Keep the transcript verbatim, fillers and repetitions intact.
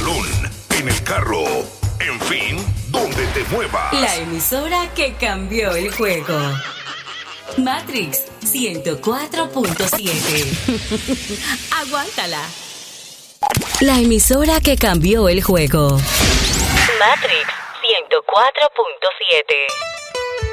salón, en el carro, en fin, donde te muevas. La emisora que cambió el juego. Matrix ciento cuatro punto siete. Aguántala. La emisora que cambió el juego. Matrix ciento cuatro punto siete.